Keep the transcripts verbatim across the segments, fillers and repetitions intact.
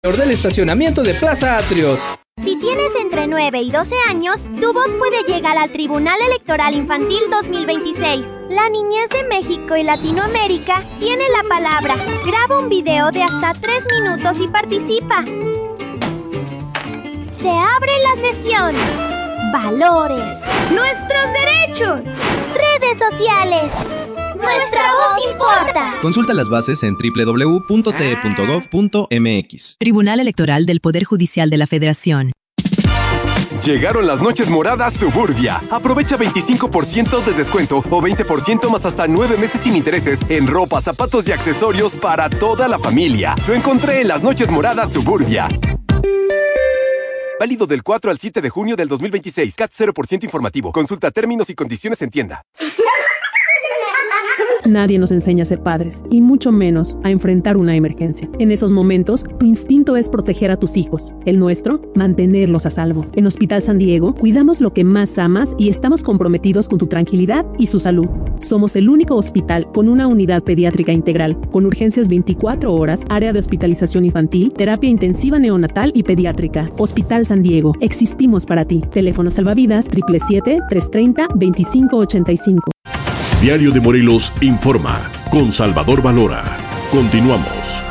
del estacionamiento de Plaza Atrios. Si tienes entre nueve y doce años, tu voz puede llegar al Tribunal Electoral Infantil dos mil veintiséis. La niñez de México y Latinoamérica tiene la palabra. Graba un video de hasta tres minutos y participa. Se abre la sesión. Valores. Nuestros derechos. Redes sociales. Nuestra voz importa. Consulta las bases en doble u doble u doble u punto t e punto gov punto m x. Tribunal Electoral del Poder Judicial de la Federación. Llegaron las noches moradas Suburbia. Aprovecha veinticinco por ciento de descuento o veinte por ciento más hasta nueve meses sin intereses en ropa, zapatos y accesorios para toda la familia. Lo encontré en las noches moradas Suburbia. Válido del cuatro al siete de junio del dos mil veintiséis. C A T cero por ciento informativo. Consulta términos y condiciones en tienda. Nadie nos enseña a ser padres, y mucho menos a enfrentar una emergencia. En esos momentos, tu instinto es proteger a tus hijos. El nuestro, mantenerlos a salvo. En Hospital San Diego, cuidamos lo que más amas y estamos comprometidos con tu tranquilidad y su salud. Somos el único hospital con una unidad pediátrica integral, con urgencias veinticuatro horas, área de hospitalización infantil, terapia intensiva neonatal y pediátrica. Hospital San Diego, existimos para ti. Teléfono salvavidas siete siete siete, tres tres cero, dos cinco ocho cinco. Diario de Morelos informa con Salvador Valora. Continuamos.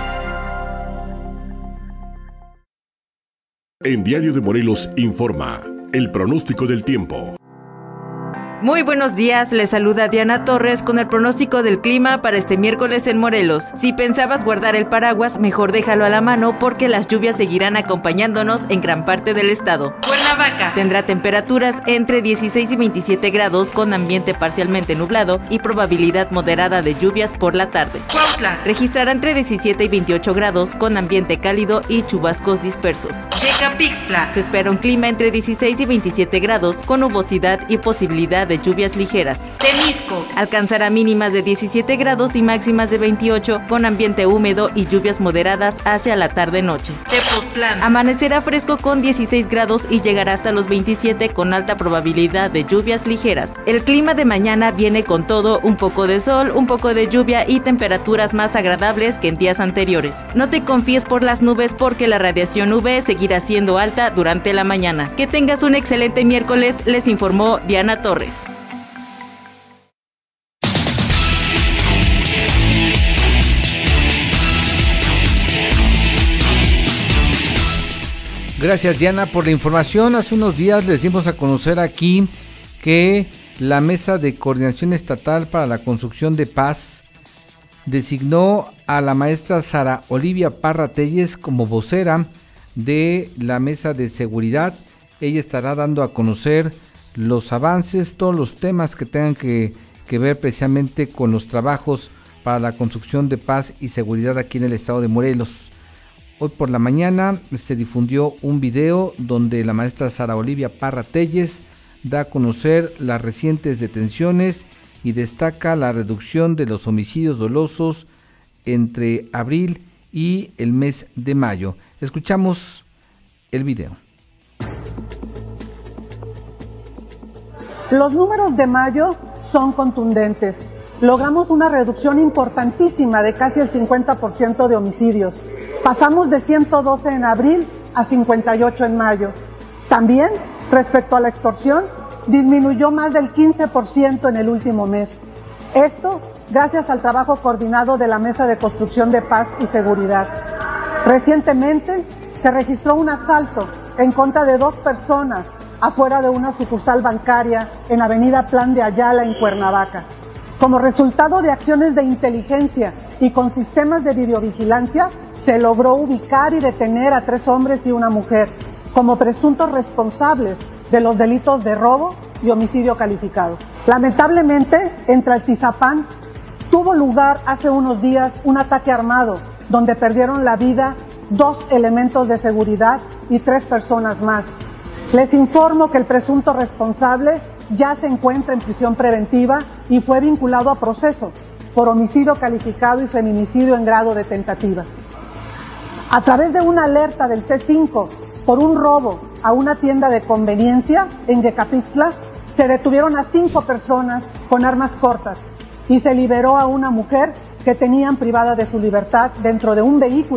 En Diario de Morelos informa el pronóstico del tiempo. Muy buenos días, les saluda Diana Torres con el pronóstico del clima para este miércoles en Morelos. Si pensabas guardar el paraguas, mejor déjalo a la mano porque las lluvias seguirán acompañándonos en gran parte del estado. Cuernavaca tendrá temperaturas entre dieciséis y veintisiete grados con ambiente parcialmente nublado y probabilidad moderada de lluvias por la tarde. Cuautla registrará entre diecisiete y veintiocho grados con ambiente cálido y chubascos dispersos. Yecapixtla se espera un clima entre dieciséis y veintisiete grados con nubosidad y posibilidad de lluvias ligeras. Temisco alcanzará mínimas de diecisiete grados y máximas de veintiocho con ambiente húmedo y lluvias moderadas hacia la tarde-noche. Tepoztlán amanecerá fresco con dieciséis grados y llegará hasta los veintisiete con alta probabilidad de lluvias ligeras. El clima de mañana viene con todo, un poco de sol, un poco de lluvia y temperaturas más agradables que en días anteriores. No te confíes por las nubes porque la radiación U V seguirá siendo alta durante la mañana. Que tengas un excelente miércoles, les informó Diana Torres. Gracias, Diana, por la información. Hace unos días les dimos a conocer aquí que la Mesa de Coordinación Estatal para la Construcción de Paz designó a la maestra Sara Olivia Parra Telles como vocera de la Mesa de Seguridad. Ella estará dando a conocer los avances, todos los temas que tengan que, que ver precisamente con los trabajos para la construcción de paz y seguridad aquí en el estado de Morelos. Hoy por la mañana se difundió un video donde la maestra Sara Olivia Parra Telles da a conocer las recientes detenciones y destaca la reducción de los homicidios dolosos entre abril y el mes de mayo. Escuchamos el video. Los números de mayo son contundentes. Logramos una reducción importantísima de casi el cincuenta por ciento de homicidios. Pasamos de ciento doce en abril a cincuenta y ocho en mayo. También, respecto a la extorsión, disminuyó más del quince por ciento en el último mes. Esto gracias al trabajo coordinado de la Mesa de Construcción de Paz y Seguridad. Recientemente se registró un asalto en contra de dos personas afuera de una sucursal bancaria en Avenida Plan de Ayala en Cuernavaca. Como resultado de acciones de inteligencia y con sistemas de videovigilancia, se logró ubicar y detener a tres hombres y una mujer como presuntos responsables de los delitos de robo y homicidio calificado. Lamentablemente, en Tlaltizapán tuvo lugar hace unos días un ataque armado donde perdieron la vida dos elementos de seguridad y tres personas más. Les informo que el presunto responsable ya se encuentra en prisión preventiva y fue vinculado a proceso por homicidio calificado y feminicidio en grado de tentativa. A través de una alerta del C cinco por un robo a una tienda de conveniencia en Yecapixtla, se detuvieron a cinco personas con armas cortas y se liberó a una mujer que tenían privada de su libertad dentro de un vehículo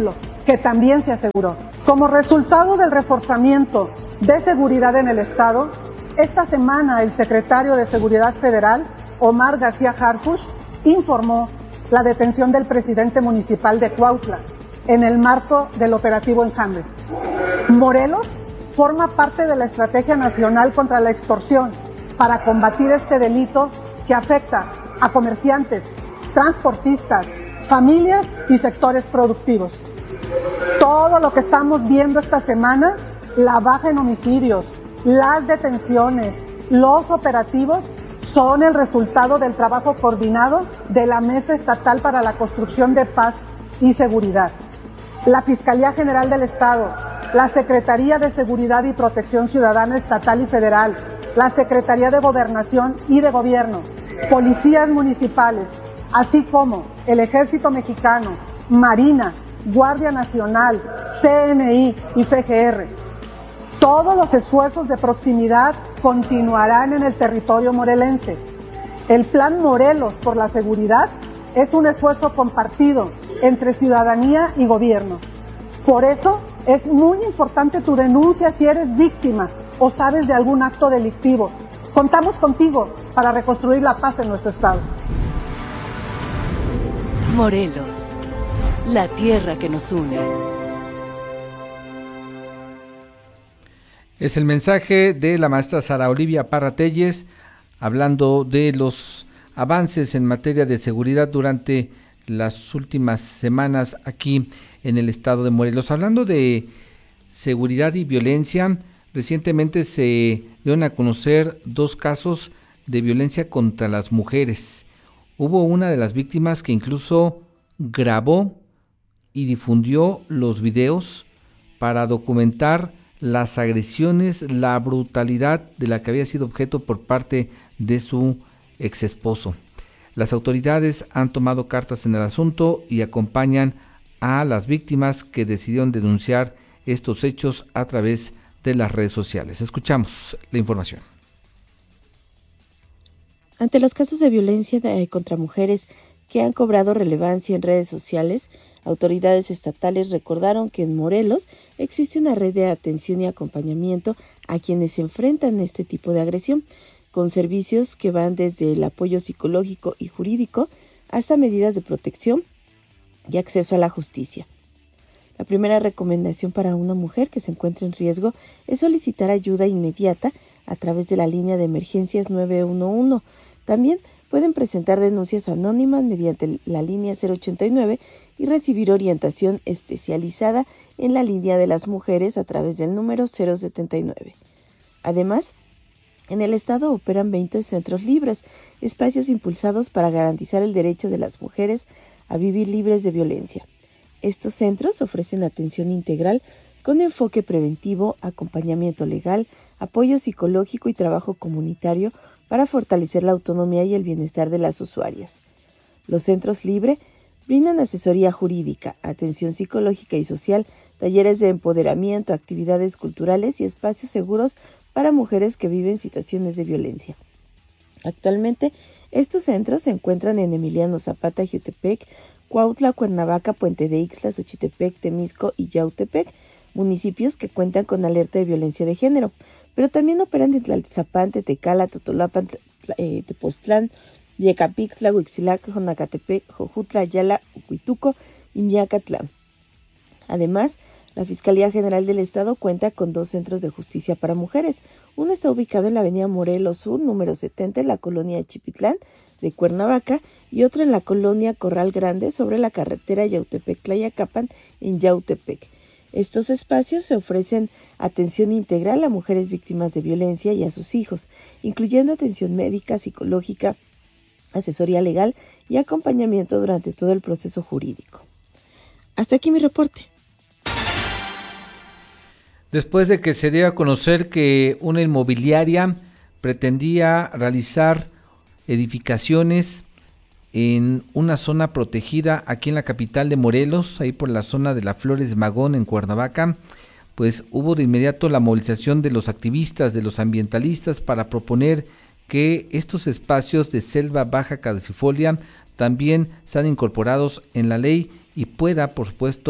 que también se aseguró. Como resultado del reforzamiento de seguridad en el Estado, esta semana el secretario de Seguridad Federal, Omar García Harfuch, informó la detención del presidente municipal de Cuautla en el marco del operativo Enjambre. Morelos forma parte de la Estrategia Nacional contra la Extorsión para combatir este delito que afecta a comerciantes, transportistas, familias y sectores productivos. Todo lo que estamos viendo esta semana, la baja en homicidios, las detenciones, los operativos, son el resultado del trabajo coordinado de la Mesa Estatal para la Construcción de Paz y Seguridad, la Fiscalía General del Estado, la Secretaría de Seguridad y Protección Ciudadana Estatal y Federal, la Secretaría de Gobernación y de Gobierno, policías municipales, así como el Ejército Mexicano, Marina, Guardia Nacional, C N I y F G R. Todos los esfuerzos de proximidad continuarán en el territorio morelense. El Plan Morelos por la Seguridad es un esfuerzo compartido entre ciudadanía y gobierno. Por eso es muy importante tu denuncia si eres víctima o sabes de algún acto delictivo. Contamos contigo para reconstruir la paz en nuestro estado. Morelos, la tierra que nos une. Es el mensaje de la maestra Sara Olivia Parra Telles, hablando de los avances en materia de seguridad durante las últimas semanas aquí en el estado de Morelos. Hablando de seguridad y violencia, recientemente se dieron a conocer dos casos de violencia contra las mujeres. Hubo una de las víctimas que incluso grabó y difundió los videos para documentar las agresiones, la brutalidad de la que había sido objeto por parte de su ex esposo. Las autoridades han tomado cartas en el asunto y acompañan a las víctimas que decidieron denunciar estos hechos a través de las redes sociales. Escuchamos la información. Ante los casos de violencia de, contra mujeres que han cobrado relevancia en redes sociales, autoridades estatales recordaron que en Morelos existe una red de atención y acompañamiento a quienes se enfrentan a este tipo de agresión, con servicios que van desde el apoyo psicológico y jurídico hasta medidas de protección y acceso a la justicia. La primera recomendación para una mujer que se encuentre en riesgo es solicitar ayuda inmediata a través de la línea de emergencias nueve uno uno. También pueden presentar denuncias anónimas mediante la línea cero ochenta y nueve y recibir orientación especializada en la línea de las mujeres a través del número cero setenta y nueve. Además, en el estado operan veinte centros libres, espacios impulsados para garantizar el derecho de las mujeres a vivir libres de violencia. Estos centros ofrecen atención integral con enfoque preventivo, acompañamiento legal, apoyo psicológico y trabajo comunitario para fortalecer la autonomía y el bienestar de las usuarias. Los centros Libre brindan asesoría jurídica, atención psicológica y social, talleres de empoderamiento, actividades culturales y espacios seguros para mujeres que viven situaciones de violencia. Actualmente, estos centros se encuentran en Emiliano Zapata, Jiutepec, Cuautla, Cuernavaca, Puente de Ixtla, Xochitepec, Temisco y Yautepec, municipios que cuentan con alerta de violencia de género, pero también operan en Tlaltizapán, Tetecala, Totolapan, eh, Tepoztlán, Viecapixtla, Huixilac, Jonacatepec, Jojutla, Ayala, Huituco y Miacatlán. Además, la Fiscalía General del Estado cuenta con dos centros de justicia para mujeres. Uno está ubicado en la avenida Morelos Sur, número setenta, en la colonia Chipitlán de Cuernavaca, y otro en la colonia Corral Grande, sobre la carretera Yautepec-Tlayacapan, en Yautepec. Estos espacios se ofrecen atención integral a mujeres víctimas de violencia y a sus hijos, incluyendo atención médica, psicológica, asesoría legal y acompañamiento durante todo el proceso jurídico. Hasta aquí mi reporte. Después de que se dio a conocer que una inmobiliaria pretendía realizar edificaciones en una zona protegida aquí en la capital de Morelos, ahí por la zona de la Flores Magón en Cuernavaca, pues hubo de inmediato la movilización de los activistas, de los ambientalistas, para proponer que estos espacios de selva baja caducifolia también sean incorporados en la ley y pueda, por supuesto,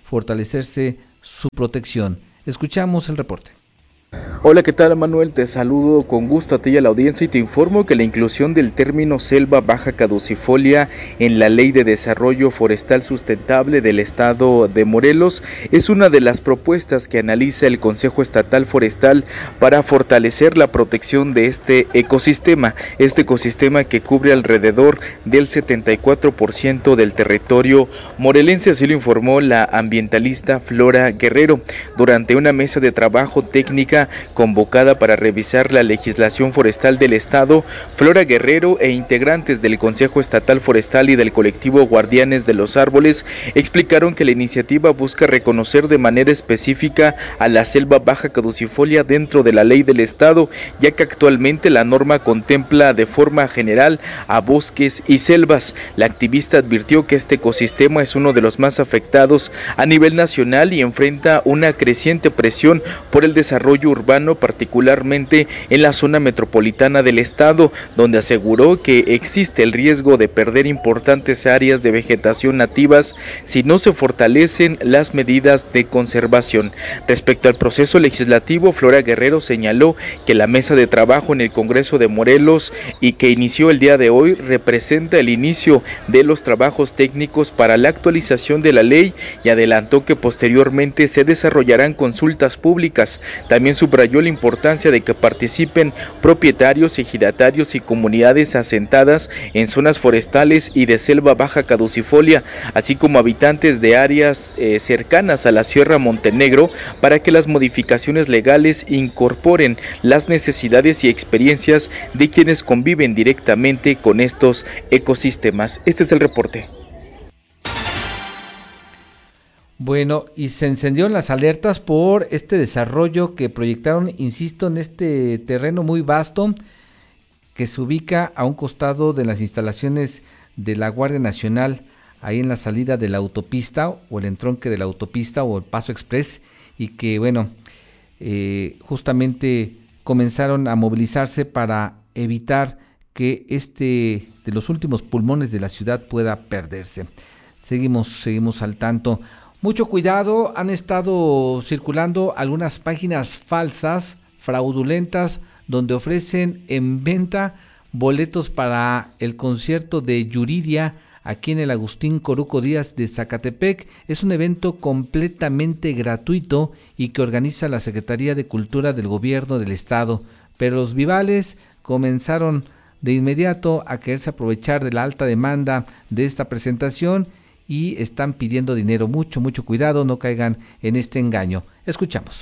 fortalecerse su protección. Escuchamos el reporte. Hola, ¿qué tal, Manuel? Te saludo con gusto a ti y a la audiencia y te informo que la inclusión del término selva baja caducifolia en la Ley de Desarrollo Forestal Sustentable del Estado de Morelos es una de las propuestas que analiza el Consejo Estatal Forestal para fortalecer la protección de este ecosistema, este ecosistema que cubre alrededor del setenta y cuatro por ciento del territorio morelense, así lo informó la ambientalista Flora Guerrero durante una mesa de trabajo técnica convocada para revisar la legislación forestal del Estado. Flora Guerrero e integrantes del Consejo Estatal Forestal y del colectivo Guardianes de los Árboles explicaron que la iniciativa busca reconocer de manera específica a la selva baja caducifolia dentro de la ley del Estado, ya que actualmente la norma contempla de forma general a bosques y selvas. La activista advirtió que este ecosistema es uno de los más afectados a nivel nacional y enfrenta una creciente presión por el desarrollo urbano, particularmente en la zona metropolitana del estado, donde aseguró que existe el riesgo de perder importantes áreas de vegetación nativas si no se fortalecen las medidas de conservación. Respecto al proceso legislativo, Flora Guerrero señaló que la mesa de trabajo en el Congreso de Morelos y que inició el día de hoy representa el inicio de los trabajos técnicos para la actualización de la ley y adelantó que posteriormente se desarrollarán consultas públicas. También subrayó la importancia de que participen propietarios, ejidatarios y comunidades asentadas en zonas forestales y de selva baja caducifolia, así como habitantes de áreas eh, cercanas a la Sierra Montenegro, para que las modificaciones legales incorporen las necesidades y experiencias de quienes conviven directamente con estos ecosistemas. Este es el reporte. Bueno, y se encendieron las alertas por este desarrollo que proyectaron, insisto, en este terreno muy vasto que se ubica a un costado de las instalaciones de la Guardia Nacional, ahí en la salida de la autopista o el entronque de la autopista o el Paso Express, y que, bueno, eh, justamente comenzaron a movilizarse para evitar que este de los últimos pulmones de la ciudad pueda perderse. Seguimos, seguimos al tanto. Mucho cuidado, han estado circulando algunas páginas falsas, fraudulentas, donde ofrecen en venta boletos para el concierto de Yuridia aquí en el Agustín Coruco Díaz de Zacatepec. Es un evento completamente gratuito y que organiza la Secretaría de Cultura del Gobierno del Estado, pero los vivales comenzaron de inmediato a quererse aprovechar de la alta demanda de esta presentación y están pidiendo dinero. Mucho, mucho cuidado, no caigan en este engaño. Escuchamos.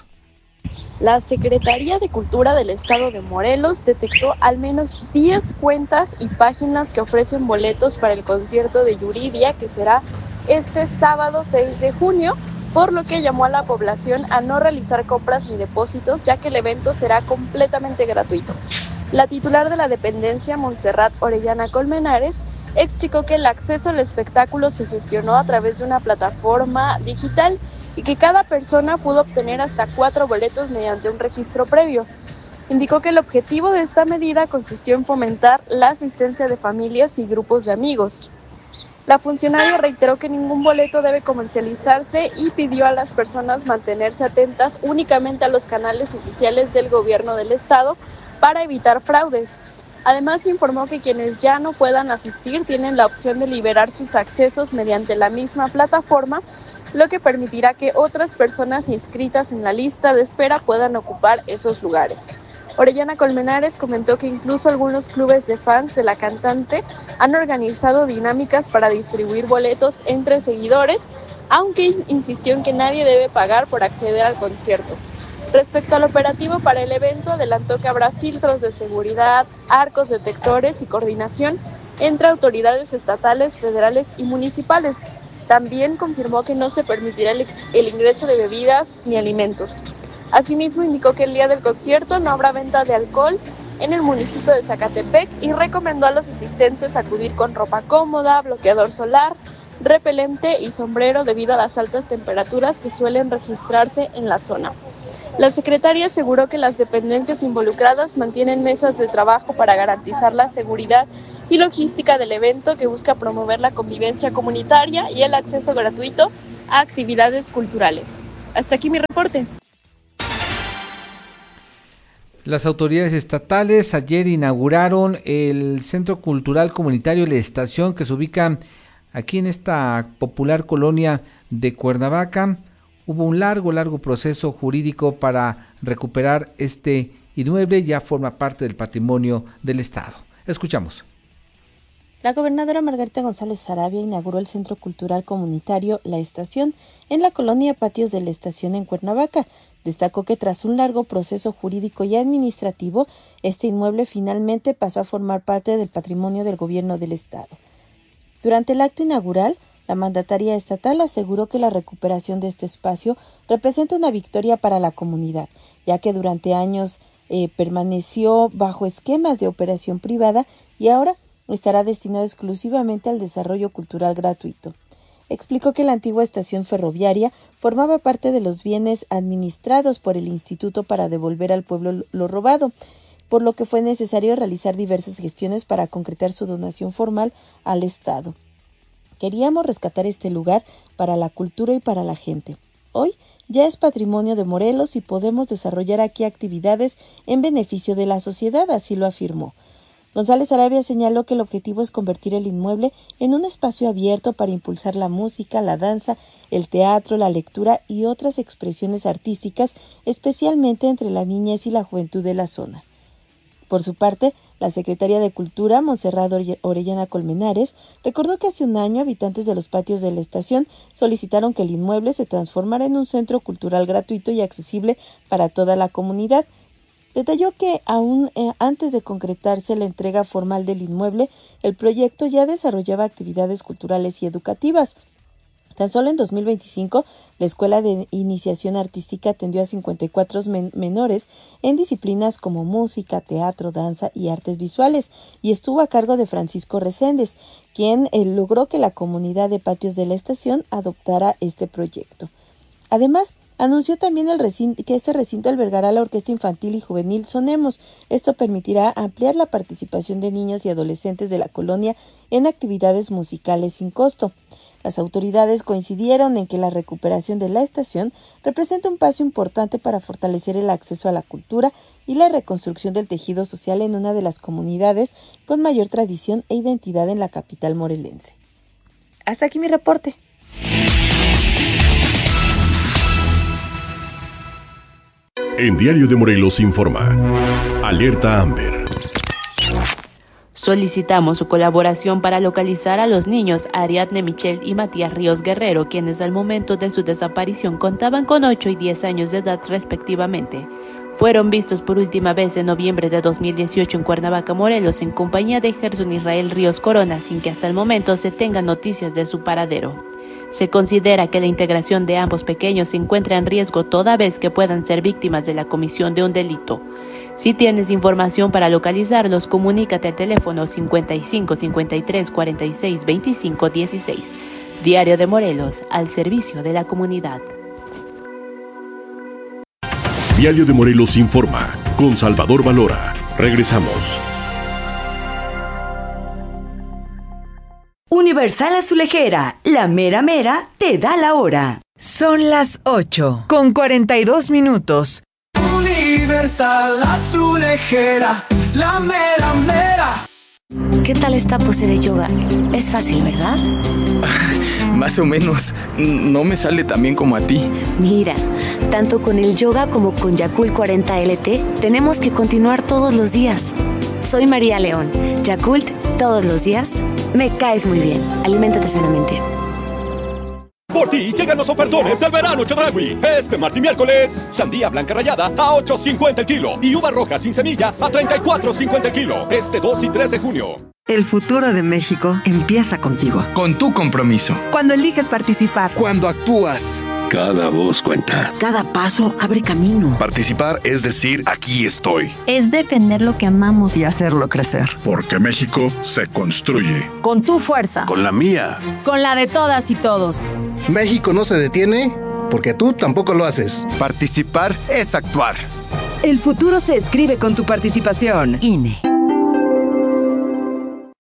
La Secretaría de Cultura del Estado de Morelos detectó al menos diez cuentas y páginas que ofrecen boletos para el concierto de Yuridia, que será este sábado seis de junio, por lo que llamó a la población a no realizar compras ni depósitos, ya que el evento será completamente gratuito. La titular de la dependencia, Montserrat Orellana Colmenares, explicó que el acceso al espectáculo se gestionó a través de una plataforma digital y que cada persona pudo obtener hasta cuatro boletos mediante un registro previo. Indicó que el objetivo de esta medida consistió en fomentar la asistencia de familias y grupos de amigos. La funcionaria reiteró que ningún boleto debe comercializarse y pidió a las personas mantenerse atentas únicamente a los canales oficiales del gobierno del estado para evitar fraudes. Además, informó que quienes ya no puedan asistir tienen la opción de liberar sus accesos mediante la misma plataforma, lo que permitirá que otras personas inscritas en la lista de espera puedan ocupar esos lugares. Orellana Colmenares comentó que incluso algunos clubes de fans de la cantante han organizado dinámicas para distribuir boletos entre seguidores, aunque insistió en que nadie debe pagar por acceder al concierto. Respecto al operativo para el evento, adelantó que habrá filtros de seguridad, arcos detectores y coordinación entre autoridades estatales, federales y municipales. También confirmó que no se permitirá el, el ingreso de bebidas ni alimentos. Asimismo, indicó que el día del concierto no habrá venta de alcohol en el municipio de Zacatepec y recomendó a los asistentes acudir con ropa cómoda, bloqueador solar, repelente y sombrero debido a las altas temperaturas que suelen registrarse en la zona. La secretaria aseguró que las dependencias involucradas mantienen mesas de trabajo para garantizar la seguridad y logística del evento, que busca promover la convivencia comunitaria y el acceso gratuito a actividades culturales. Hasta aquí mi reporte. Las autoridades estatales ayer inauguraron el Centro Cultural Comunitario La Estación, que se ubica aquí en esta popular colonia de Cuernavaca. Hubo un largo, largo proceso jurídico para recuperar este inmueble, ya forma parte del patrimonio del Estado. Escuchamos. La gobernadora Margarita González Sarabia inauguró el Centro Cultural Comunitario La Estación en la colonia Patios de la Estación en Cuernavaca. Destacó que tras un largo proceso jurídico y administrativo, este inmueble finalmente pasó a formar parte del patrimonio del gobierno del Estado. Durante el acto inaugural, la mandataria estatal aseguró que la recuperación de este espacio representa una victoria para la comunidad, ya que durante años eh, permaneció bajo esquemas de operación privada y ahora estará destinado exclusivamente al desarrollo cultural gratuito. Explicó que la antigua estación ferroviaria formaba parte de los bienes administrados por el instituto para devolver al pueblo lo robado, por lo que fue necesario realizar diversas gestiones para concretar su donación formal al Estado. Queríamos rescatar este lugar para la cultura y para la gente. Hoy ya es patrimonio de Morelos y podemos desarrollar aquí actividades en beneficio de la sociedad, así lo afirmó. González Sarabia señaló que el objetivo es convertir el inmueble en un espacio abierto para impulsar la música, la danza, el teatro, la lectura y otras expresiones artísticas, especialmente entre la niñez y la juventud de la zona. Por su parte, la secretaria de Cultura, Montserrat Orellana Colmenares, recordó que hace un año habitantes de los patios de la estación solicitaron que el inmueble se transformara en un centro cultural gratuito y accesible para toda la comunidad. Detalló que aún eh, antes de concretarse la entrega formal del inmueble, el proyecto ya desarrollaba actividades culturales y educativas. Tan solo en dos mil veinticinco, la Escuela de Iniciación Artística atendió a cincuenta y cuatro men- menores en disciplinas como música, teatro, danza y artes visuales, y estuvo a cargo de Francisco Reséndez, quien eh, logró que la comunidad de patios de la estación adoptara este proyecto. Además, anunció también el recinto, que este recinto albergará la Orquesta Infantil y Juvenil Sonemos. Esto permitirá ampliar la participación de niños y adolescentes de la colonia en actividades musicales sin costo. Las autoridades coincidieron en que la recuperación de la estación representa un paso importante para fortalecer el acceso a la cultura y la reconstrucción del tejido social en una de las comunidades con mayor tradición e identidad en la capital morelense. Hasta aquí mi reporte. En Diario de Morelos informa. Alerta Amber. Solicitamos su colaboración para localizar a los niños Ariadne Michelle y Matías Ríos Guerrero, quienes al momento de su desaparición contaban con ocho y diez años de edad respectivamente. Fueron vistos por última vez en noviembre de dos mil dieciocho en Cuernavaca, Morelos, en compañía de Gerson Israel Ríos Corona, sin que hasta el momento se tengan noticias de su paradero. Se considera que la integración de ambos pequeños se encuentra en riesgo toda vez que puedan ser víctimas de la comisión de un delito. Si tienes información para localizarlos, comunícate al teléfono cincuenta y cinco, cincuenta y tres, cuarenta y seis, veinticinco, dieciséis. Diario de Morelos, al servicio de la comunidad. Diario de Morelos informa, con Salvador Valora. Regresamos. Universal Azulejera, la mera mera te da la hora. Son las ocho, con cuarenta y dos minutos. Universal Azulejera, la mera mera. ¿Qué tal esta pose de yoga? Es fácil, ¿verdad? Más o menos. No me sale tan bien como a ti. Mira, tanto con el yoga como con Yakult cuarenta L T, tenemos que continuar todos los días. Soy María León. Yakult, todos los días. Me caes muy bien. Aliméntate sanamente. Por ti llegan los ofertones del verano Chedraui. Este martes y miércoles, sandía blanca rallada a ocho cincuenta el kilo y uva roja sin semilla a treinta y cuatro cincuenta el kilo. Este dos y tres de junio. El futuro de México empieza contigo. Con tu compromiso. Cuando eliges participar. Cuando actúas. Cada voz cuenta. Cada paso abre camino. Participar es decir, aquí estoy. Es defender lo que amamos. Y hacerlo crecer. Porque México se construye. Con tu fuerza. Con la mía. Con la de todas y todos. México no se detiene porque tú tampoco lo haces. Participar es actuar. El futuro se escribe con tu participación. I N E.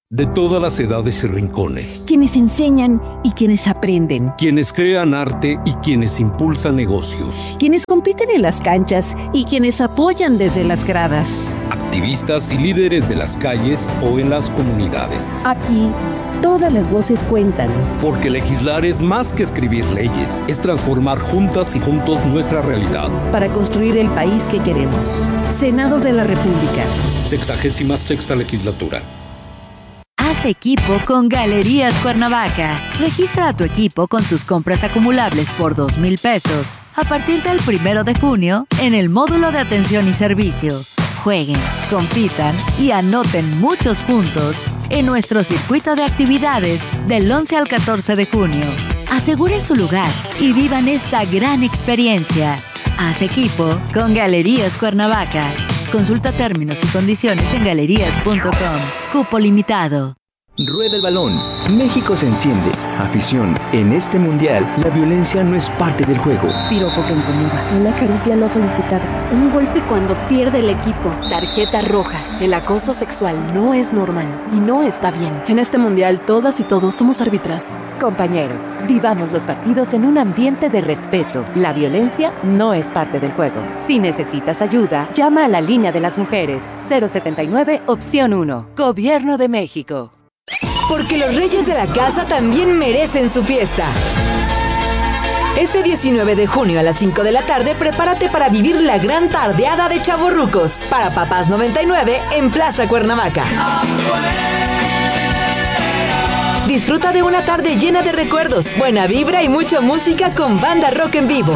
De todas las edades y rincones. Quienes enseñan y quienes aprenden. Quienes crean arte y quienes impulsan negocios. Quienes compiten en las canchas y quienes apoyan desde las gradas. Activistas y líderes de las calles o en las comunidades. Aquí, todas las voces cuentan. Porque legislar es más que escribir leyes. Es transformar juntas y juntos nuestra realidad. Para construir el país que queremos. Senado de la República. Sexagésima sexta legislatura. Haz equipo con Galerías Cuernavaca. Registra a tu equipo con tus compras acumulables por dos mil pesos a partir del primero de junio en el módulo de atención y servicio. Jueguen, compitan y anoten muchos puntos en nuestro circuito de actividades del once al catorce de junio. Aseguren su lugar y vivan esta gran experiencia. Haz equipo con Galerías Cuernavaca. Consulta términos y condiciones en galerías punto com. Cupo limitado. Rueda el balón. México se enciende. Afición. En este mundial, la violencia no es parte del juego. Piropo que incomoda. Una caricia no solicitada. Un golpe cuando pierde el equipo. Tarjeta roja. El acoso sexual no es normal y no está bien. En este mundial, todas y todos somos árbitras. Compañeros, vivamos los partidos en un ambiente de respeto. La violencia no es parte del juego. Si necesitas ayuda, llama a la línea de las mujeres. cero setenta y nueve, opción uno. Gobierno de México. Porque los reyes de la casa también merecen su fiesta. Este diecinueve de junio a las cinco de la tarde, prepárate para vivir la gran tardeada de Chavorrucos para Papás noventa y nueve en Plaza Cuernavaca. Disfruta de una tarde llena de recuerdos, buena vibra y mucha música con banda rock en vivo.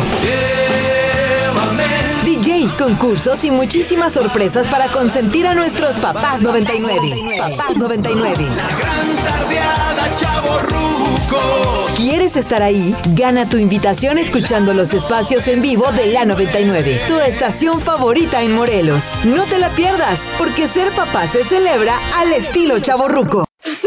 D J, concursos y muchísimas sorpresas para consentir a nuestros Papás noventa y nueve. Papás noventa y nueve. La gran tardeada, Chavorrucos. ¿Quieres estar ahí? Gana tu invitación escuchando los espacios en vivo de La noventa y nueve, tu estación favorita en Morelos. No te la pierdas, porque ser papá se celebra al estilo chavorruco.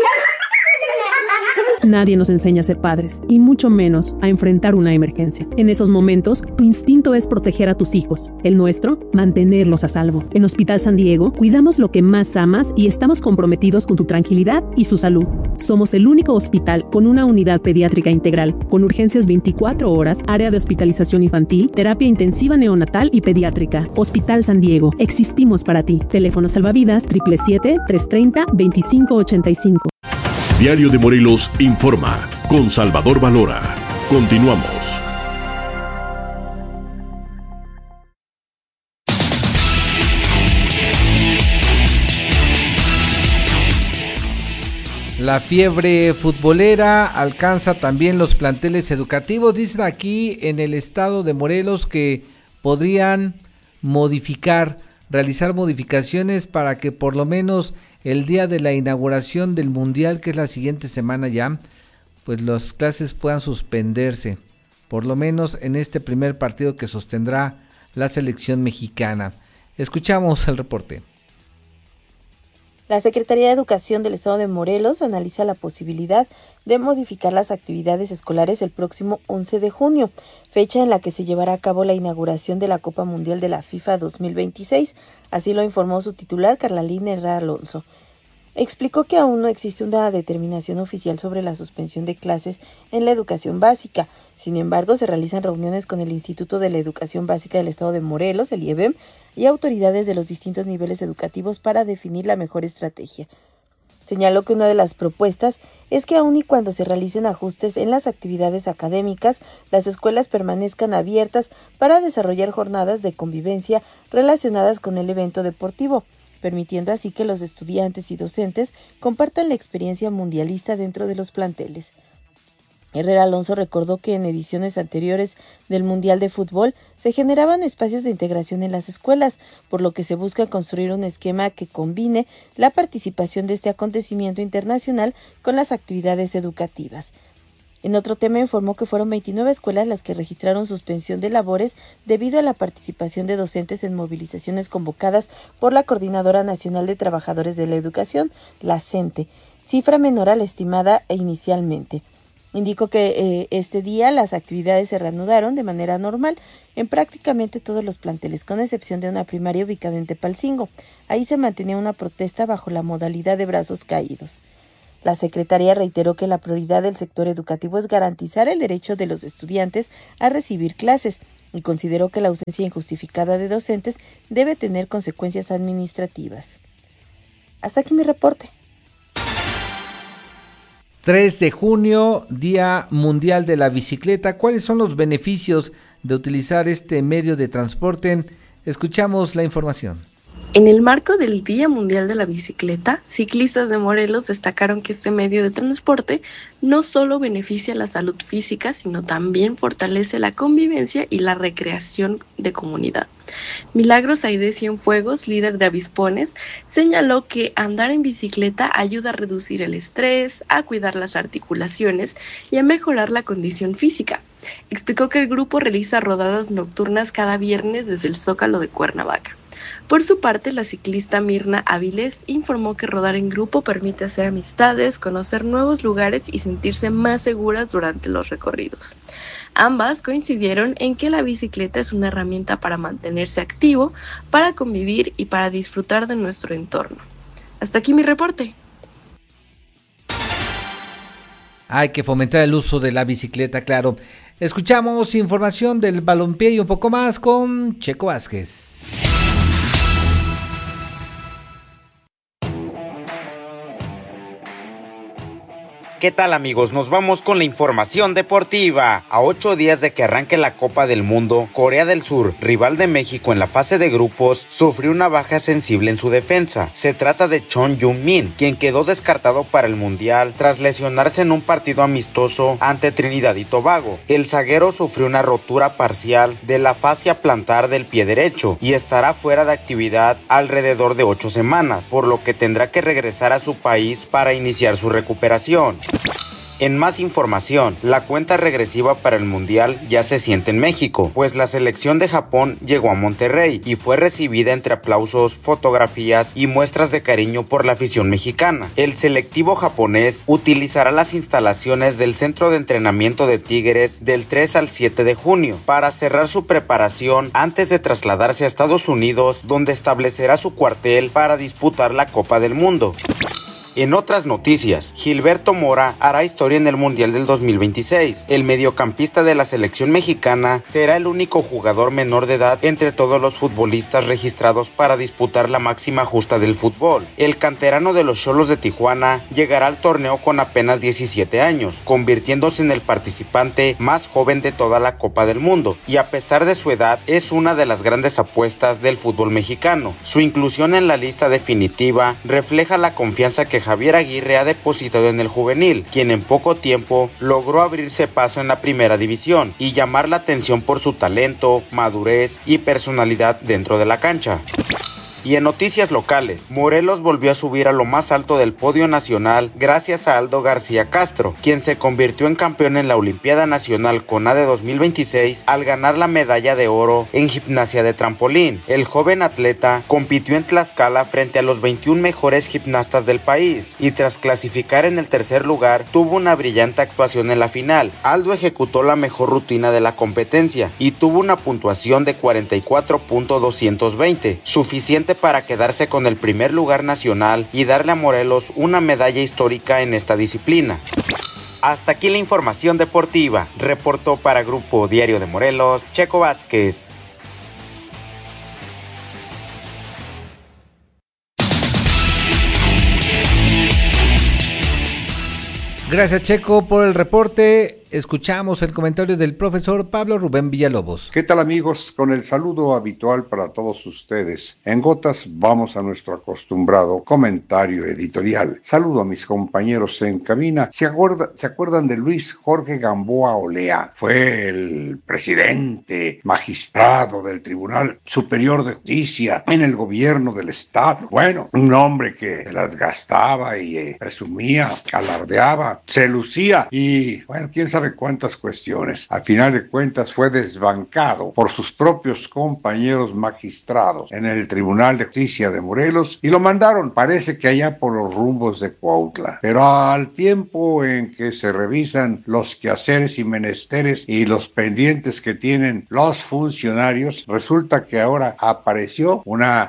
Nadie nos enseña a ser padres, y mucho menos a enfrentar una emergencia. En esos momentos, tu instinto es proteger a tus hijos. El nuestro, mantenerlos a salvo. En Hospital San Diego, cuidamos lo que más amas y estamos comprometidos con tu tranquilidad y su salud. Somos el único hospital con una unidad pediátrica integral, con urgencias veinticuatro horas, área de hospitalización infantil, terapia intensiva neonatal y pediátrica. Hospital San Diego, existimos para ti. Teléfono salvavidas siete siete siete, tres tres cero, dos cinco ocho cinco. Diario de Morelos informa con Salvador Valora. Continuamos. La fiebre futbolera alcanza también los planteles educativos. Dicen aquí en el estado de Morelos que podrían modificar, realizar modificaciones para que por lo menos el día de la inauguración del Mundial, que es la siguiente semana ya, pues las clases puedan suspenderse, por lo menos en este primer partido que sostendrá la selección mexicana. Escuchamos el reporte. La Secretaría de Educación del Estado de Morelos analiza la posibilidad de modificar las actividades escolares el próximo once de junio, fecha en la que se llevará a cabo la inauguración de la Copa Mundial de la FIFA dos mil veintiséis, así lo informó su titular, Carlalín Herrera Alonso. Explicó que aún no existe una determinación oficial sobre la suspensión de clases en la educación básica. Sin embargo, se realizan reuniones con el Instituto de la Educación Básica del Estado de Morelos, el I E B E M, y autoridades de los distintos niveles educativos para definir la mejor estrategia. Señaló que una de las propuestas es que aun y cuando se realicen ajustes en las actividades académicas, las escuelas permanezcan abiertas para desarrollar jornadas de convivencia relacionadas con el evento deportivo, permitiendo así que los estudiantes y docentes compartan la experiencia mundialista dentro de los planteles. Herrera Alonso recordó que en ediciones anteriores del Mundial de Fútbol se generaban espacios de integración en las escuelas, por lo que se busca construir un esquema que combine la participación de este acontecimiento internacional con las actividades educativas. En otro tema informó que fueron veintinueve escuelas las que registraron suspensión de labores debido a la participación de docentes en movilizaciones convocadas por la Coordinadora Nacional de Trabajadores de la Educación, la CENTE, cifra menor a la estimada inicialmente. Indicó que eh, este día las actividades se reanudaron de manera normal en prácticamente todos los planteles, con excepción de una primaria ubicada en Tepalcingo. Ahí se mantenía una protesta bajo la modalidad de brazos caídos. La secretaria reiteró que la prioridad del sector educativo es garantizar el derecho de los estudiantes a recibir clases y consideró que la ausencia injustificada de docentes debe tener consecuencias administrativas. Hasta aquí mi reporte. tres de junio, Día Mundial de la Bicicleta. ¿Cuáles son los beneficios de utilizar este medio de transporte? Escuchamos la información. En el marco del Día Mundial de la Bicicleta, ciclistas de Morelos destacaron que este medio de transporte no solo beneficia la salud física, sino también fortalece la convivencia y la recreación de comunidad. Milagros Aide Cienfuegos, líder de Avispones, señaló que andar en bicicleta ayuda a reducir el estrés, a cuidar las articulaciones y a mejorar la condición física. Explicó que el grupo realiza rodadas nocturnas cada viernes desde el Zócalo de Cuernavaca. Por su parte, la ciclista Mirna Avilés informó que rodar en grupo permite hacer amistades, conocer nuevos lugares y sentirse más seguras durante los recorridos. Ambas coincidieron en que la bicicleta es una herramienta para mantenerse activo, para convivir y para disfrutar de nuestro entorno. Hasta aquí mi reporte. Hay que fomentar el uso de la bicicleta, claro. Escuchamos información del balompié y un poco más con Checo Vázquez. ¿Qué tal, amigos? Nos vamos con la información deportiva. A ocho días de que arranque la Copa del Mundo, Corea del Sur, rival de México en la fase de grupos, sufrió una baja sensible en su defensa. Se trata de Chon Heung-min, quien quedó descartado para el Mundial tras lesionarse en un partido amistoso ante Trinidad y Tobago. El zaguero sufrió una rotura parcial de la fascia plantar del pie derecho y estará fuera de actividad alrededor de ocho semanas, por lo que tendrá que regresar a su país para iniciar su recuperación. En más información, la cuenta regresiva para el Mundial ya se siente en México, pues la selección de Japón llegó a Monterrey y fue recibida entre aplausos, fotografías y muestras de cariño por la afición mexicana. El selectivo japonés utilizará las instalaciones del Centro de Entrenamiento de Tigres del tres al siete de junio para cerrar su preparación antes de trasladarse a Estados Unidos, donde establecerá su cuartel para disputar la Copa del Mundo. En otras noticias, Gilberto Mora hará historia en el Mundial del dos mil veintiséis. El mediocampista de la selección mexicana será el único jugador menor de edad entre todos los futbolistas registrados para disputar la máxima justa del fútbol. El canterano de los Xolos de Tijuana llegará al torneo con apenas diecisiete años, convirtiéndose en el participante más joven de toda la Copa del Mundo, y a pesar de su edad es una de las grandes apuestas del fútbol mexicano. Su inclusión en la lista definitiva refleja la confianza que Javier Aguirre ha depositado en el juvenil, quien en poco tiempo logró abrirse paso en la primera división y llamar la atención por su talento, madurez y personalidad dentro de la cancha. Y en noticias locales, Morelos volvió a subir a lo más alto del podio nacional gracias a Aldo García Castro, quien se convirtió en campeón en la Olimpiada Nacional CONADE dos mil veintiséis al ganar la medalla de oro en gimnasia de trampolín. El joven atleta compitió en Tlaxcala frente a los veintiún mejores gimnastas del país y tras clasificar en el tercer lugar tuvo una brillante actuación en la final. Aldo ejecutó la mejor rutina de la competencia y tuvo una puntuación de cuarenta y cuatro punto doscientos veinte, suficiente para quedarse con el primer lugar nacional y darle a Morelos una medalla histórica en esta disciplina. Hasta aquí la información deportiva. Reportó para Grupo Diario de Morelos, Checo Vázquez. Gracias, Checo, por el reporte. Escuchamos el comentario del profesor Pablo Rubén Villalobos. ¿Qué tal, amigos? Con el saludo habitual para todos ustedes. En Gotas vamos a nuestro acostumbrado comentario editorial. Saludo a mis compañeros en cabina. ¿Se, acuerda, ¿Se acuerdan de Luis Jorge Gamboa Olea? Fue el presidente magistrado del Tribunal Superior de Justicia en el gobierno del Estado. Bueno, un hombre que se las gastaba y eh, presumía, alardeaba, se lucía y, bueno, quién sabe sabe cuántas cuestiones. Al final de cuentas fue desbancado por sus propios compañeros magistrados en el Tribunal de Justicia de Morelos y lo mandaron, parece que allá por los rumbos de Cuautla. Pero al tiempo en que se revisan los quehaceres y menesteres y los pendientes que tienen los funcionarios, resulta que ahora apareció una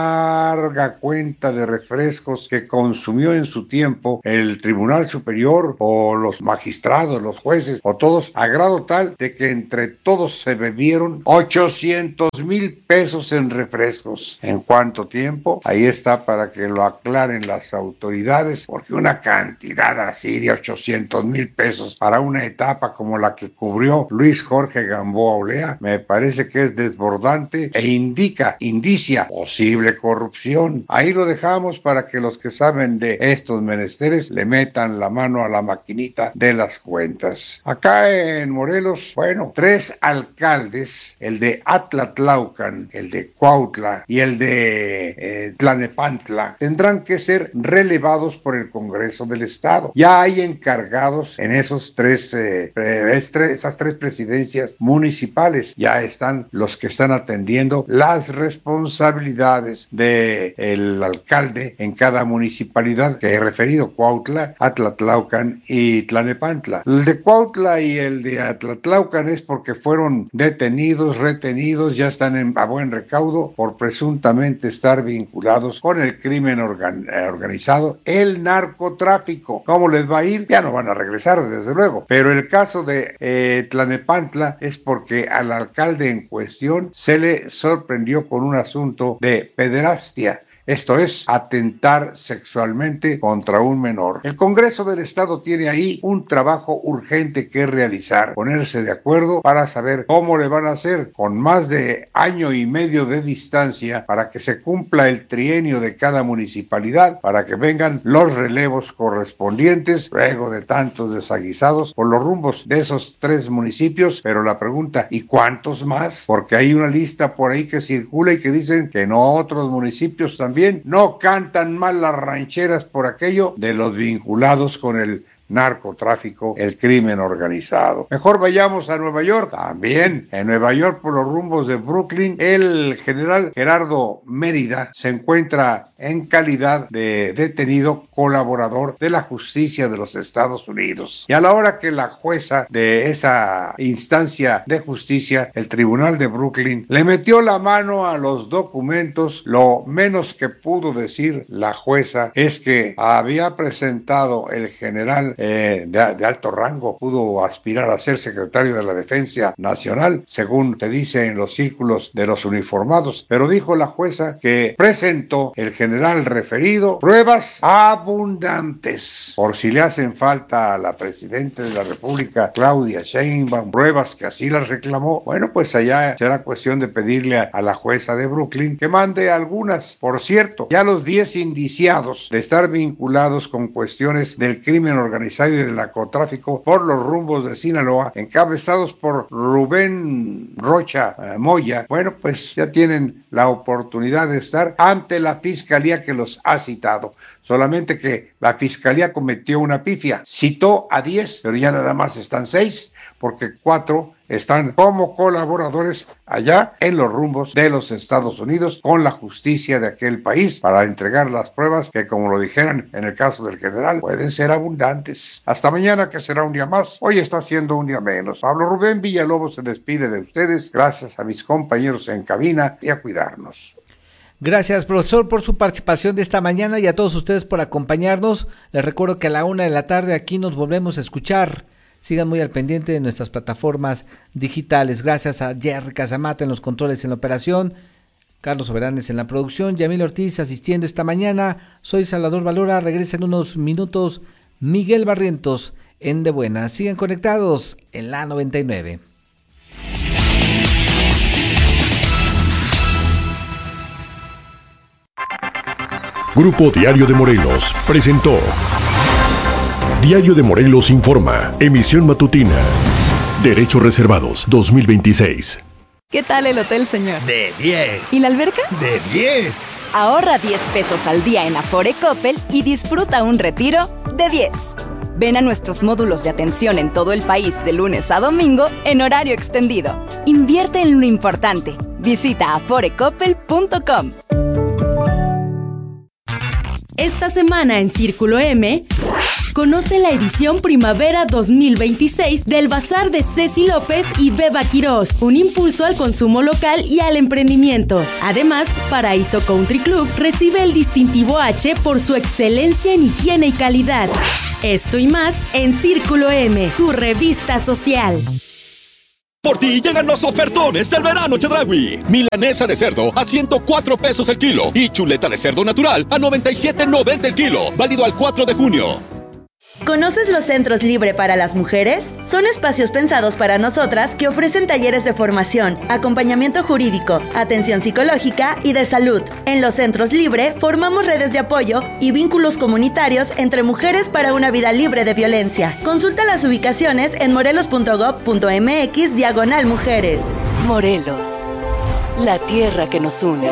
larga cuenta de refrescos que consumió en su tiempo el Tribunal Superior o los magistrados, los jueces o todos, a grado tal de que entre todos se bebieron ochocientos mil pesos en refrescos. ¿En cuánto tiempo? Ahí está para que lo aclaren las autoridades, porque una cantidad así de ochocientos mil pesos para una etapa como la que cubrió Luis Jorge Gamboa Olea, me parece que es desbordante e indica, indicia posible corrupción. Ahí lo dejamos para que los que saben de estos menesteres le metan la mano a la maquinita de las cuentas. Acá en Morelos, bueno, tres alcaldes, el de Atlatlaucan, el de Cuautla y el de eh, Tlanepantla, tendrán que ser relevados por el Congreso del Estado. Ya hay encargados en esos tres, eh, esas tres presidencias municipales. Ya están los que están atendiendo las responsabilidades del alcalde en cada municipalidad que he referido: Cuautla, Atlatlaucan y Tlanepantla. El de Cuautla y el de Atlatlaucan es porque fueron detenidos, retenidos, ya están en, a buen recaudo por presuntamente estar vinculados con el crimen organ, eh, organizado, el narcotráfico. ¿Cómo les va a ir? Ya no van a regresar, desde luego. Pero el caso de eh, Tlanepantla es porque al alcalde en cuestión se le sorprendió con un asunto de pederastia. Esto es, atentar sexualmente contra un menor. El Congreso del Estado tiene ahí un trabajo urgente que realizar, ponerse de acuerdo para saber cómo le van a hacer con más de año y medio de distancia para que se cumpla el trienio de cada municipalidad, para que vengan los relevos correspondientes luego de tantos desaguisados por los rumbos de esos tres municipios. Pero la pregunta, ¿y cuántos más? Porque hay una lista por ahí que circula y que dicen que en otros municipios también También no cantan mal las rancheras por aquello de los vinculados con el narcotráfico, el crimen organizado. Mejor vayamos a Nueva York. También en Nueva York, por los rumbos de Brooklyn, el general Gerardo Mérida se encuentra en calidad de detenido colaborador de la justicia de los Estados Unidos. Y a la hora que la jueza de esa instancia de justicia, el Tribunal de Brooklyn, le metió la mano a los documentos, lo menos que pudo decir la jueza es que había presentado el general Eh, de, de alto rango, pudo aspirar a ser secretario de la Defensa Nacional, según se dice en los círculos de los uniformados, pero dijo la jueza que presentó el general referido pruebas abundantes, por si le hacen falta a la presidenta de la República, Claudia Sheinbaum, pruebas que así las reclamó. Bueno, pues allá será cuestión de pedirle a, a la jueza de Brooklyn que mande algunas. Por cierto, ya los diez indiciados de estar vinculados con cuestiones del crimen organizado y del narcotráfico por los rumbos de Sinaloa, encabezados por Rubén Rocha eh, Moya, bueno, pues ya tienen la oportunidad de estar ante la fiscalía que los ha citado. Solamente que la fiscalía cometió una pifia, citó a diez, pero ya nada más están seis, porque cuatro están como colaboradores allá en los rumbos de los Estados Unidos con la justicia de aquel país para entregar las pruebas que, como lo dijeran en el caso del general, pueden ser abundantes. Hasta mañana, que será un día más. Hoy está siendo un día menos. Pablo Rubén Villalobos se despide de ustedes. Gracias a mis compañeros en cabina y a cuidarnos. Gracias, profesor, por su participación de esta mañana y a todos ustedes por acompañarnos. Les recuerdo que a la una de la tarde aquí nos volvemos a escuchar. Sigan muy al pendiente de nuestras plataformas digitales. Gracias a Jerry Casamata en los controles en la operación, Carlos Soberanes en la producción, Yamil Ortiz asistiendo esta mañana. Soy Salvador Valora. Regresa en unos minutos Miguel Barrientos en De Buena. Sigan conectados en la noventa y nueve. Grupo Diario de Morelos presentó Diario de Morelos Informa, emisión matutina. Derechos reservados dos mil veintiséis. ¿Qué tal el hotel, señor? De diez. ¿Y la alberca? De diez. Ahorra diez pesos al día en Afore Coppel y disfruta un retiro de diez. Ven a nuestros módulos de atención en todo el país de lunes a domingo en horario extendido. Invierte en lo importante. Visita afore coppel punto com. Esta semana en Círculo M, conoce la edición Primavera dos mil veintiséis del Bazar de Ceci López y Beba Quirós, un impulso al consumo local y al emprendimiento. Además, Paraíso Country Club recibe el distintivo H por su excelencia en higiene y calidad. Esto y más en Círculo M, tu revista social. Por ti llegan los ofertones del verano Chedraui. Milanesa de cerdo a ciento cuatro pesos el kilo y chuleta de cerdo natural a noventa y siete noventa el kilo. Válido al cuatro de junio. ¿Conoces los Centros Libre para las Mujeres? Son espacios pensados para nosotras que ofrecen talleres de formación, acompañamiento jurídico, atención psicológica y de salud. En los Centros Libre formamos redes de apoyo y vínculos comunitarios entre mujeres para una vida libre de violencia. Consulta las ubicaciones en morelos punto gob punto mx diagonal mujeres. Morelos, la tierra que nos une.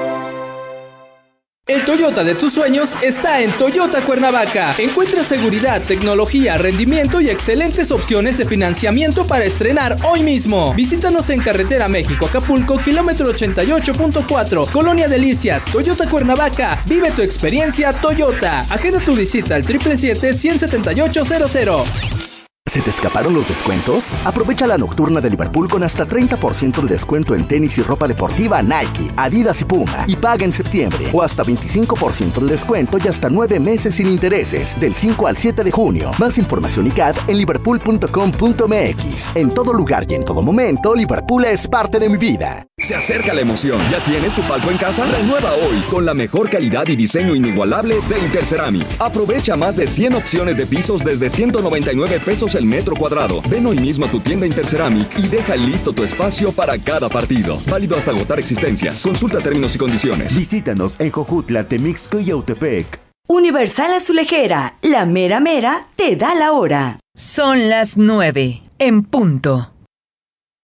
El Toyota de tus sueños está en Toyota Cuernavaca. Encuentra seguridad, tecnología, rendimiento y excelentes opciones de financiamiento para estrenar hoy mismo. Visítanos en Carretera México-Acapulco, kilómetro ochenta y ocho punto cuatro, Colonia Delicias, Toyota Cuernavaca. Vive tu experiencia Toyota. Agenda tu visita al siete siete siete, uno siete ocho cero cero. ¿Se te escaparon los descuentos? Aprovecha la nocturna de Liverpool con hasta treinta por ciento de descuento en tenis y ropa deportiva Nike, Adidas y Puma. Y paga en septiembre. O hasta veinticinco por ciento de descuento y hasta nueve meses sin intereses. Del cinco al siete de junio. Más información y C A D en liverpool punto com punto mx. En todo lugar y en todo momento, Liverpool es parte de mi vida. Se acerca la emoción. ¿Ya tienes tu palco en casa? Renueva hoy con la mejor calidad y diseño inigualable de Interceramic. Aprovecha más de cien opciones de pisos desde ciento noventa y nueve pesos el metro cuadrado. Ven hoy mismo a tu tienda Interceramic y deja listo tu espacio para cada partido. Válido hasta agotar existencias. Consulta términos y condiciones. Visítanos en Jojutla, Temixco y Yautepec. Universal Azulejera, la mera mera te da la hora. Son las nueve, en punto.